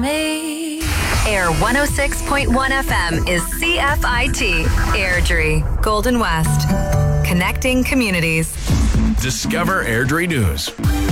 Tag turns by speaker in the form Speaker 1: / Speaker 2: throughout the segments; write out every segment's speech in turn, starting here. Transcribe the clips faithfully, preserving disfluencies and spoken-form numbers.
Speaker 1: me. Air one oh six point one F M is C F I T. Airdrie, Golden West. Connecting communities.
Speaker 2: Discover Airdrie News.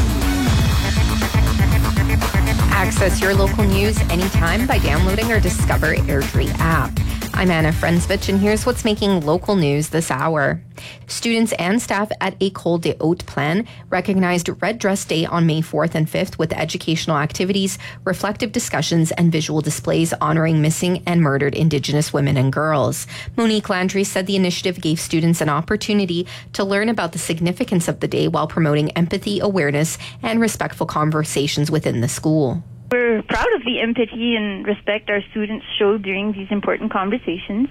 Speaker 3: Access your local news anytime by downloading our Discover Airdrie app. I'm Anna Frensvich, and here's what's making local news this hour. Students and staff at École des Hautes Plaines recognized Red Dress Day on May fourth and fifth with educational activities, reflective discussions, and visual displays honoring missing and murdered Indigenous women and girls. Monique Landry said the initiative gave students an opportunity to learn about the significance of the day while promoting empathy, awareness, and respectful conversations within the school.
Speaker 4: We're proud of the empathy and respect our students show during these important conversations,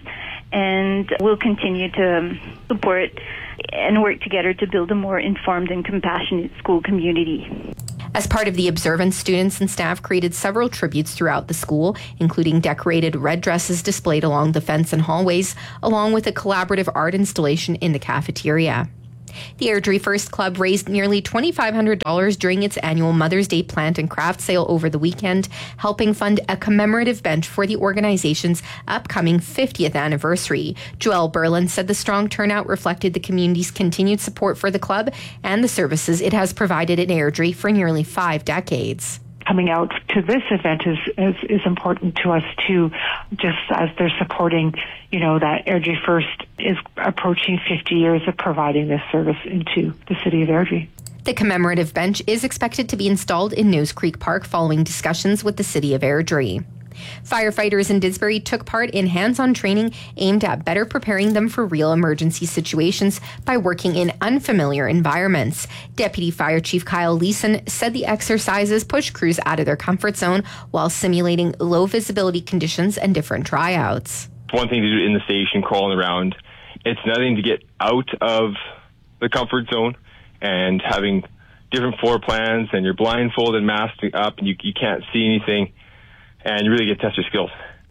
Speaker 4: and we'll continue to support and work together to build a more informed and compassionate school community.
Speaker 3: As part of the observance, students and staff created several tributes throughout the school, including decorated red dresses displayed along the fence and hallways, along with a collaborative art installation in the cafeteria. The Airdrie First Club raised nearly twenty-five hundred dollars during its annual Mother's Day plant and craft sale over the weekend, helping fund a commemorative bench for the organization's upcoming fiftieth anniversary. Joelle Berlin said the strong turnout reflected the community's continued support for the club and the services it has provided in Airdrie for nearly five decades.
Speaker 5: Coming out to this event is, is, is important to us too, just as they're supporting, you know, that Airdrie First is approaching fifty years of providing this service into the city of Airdrie.
Speaker 3: The commemorative bench is expected to be installed in Nose Creek Park following discussions with the city of Airdrie. Firefighters in Didsbury took part in hands-on training aimed at better preparing them for real emergency situations by working in unfamiliar environments. Deputy Fire Chief Kyle Leeson said the exercises push crews out of their comfort zone while simulating low visibility conditions and different tryouts.
Speaker 6: It's one thing to do in the station, crawling around. It's nothing to get out of the comfort zone and having different floor plans, and you're blindfolded, masked up, and you, you can't see anything. And you really get to test your skills.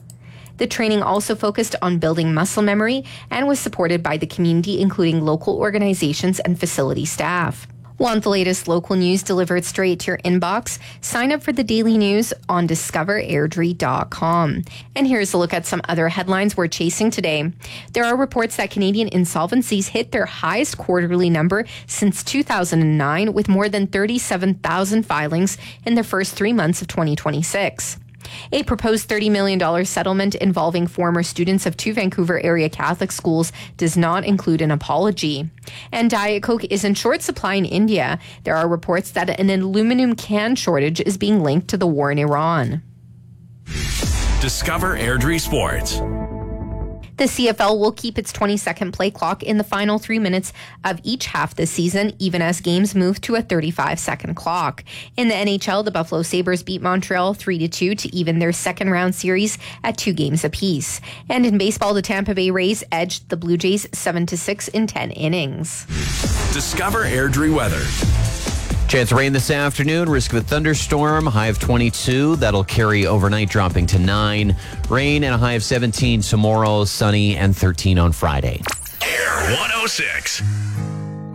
Speaker 3: The training also focused on building muscle memory and was supported by the community, including local organizations and facility staff. Want the latest local news delivered straight to your inbox? Sign up for the daily news on discover airdrie dot com. And here's a look at some other headlines we're chasing today. There are reports that Canadian insolvencies hit their highest quarterly number since two thousand nine, with more than thirty-seven thousand filings in the first three months of twenty twenty-six. A proposed thirty million dollars settlement involving former students of two Vancouver area Catholic schools does not include an apology. And Diet Coke is in short supply in India. There are reports that an aluminum can shortage is being linked to the war in Iran.
Speaker 2: Discover Airdrie Sports.
Speaker 3: The C F L will keep its twenty-second play clock in the final three minutes of each half this season, even as games move to a thirty-five second clock. In the N H L, the Buffalo Sabres beat Montreal three to two to even their second round series at two games apiece. And in baseball, the Tampa Bay Rays edged the Blue Jays seven to six in ten innings.
Speaker 2: Discover Airdrie weather.
Speaker 7: Chance of rain this afternoon, risk of a thunderstorm, high of twenty-two. That'll carry overnight, dropping to nine. Rain and a high of seventeen tomorrow, sunny and thirteen on Friday.
Speaker 2: Air one oh six.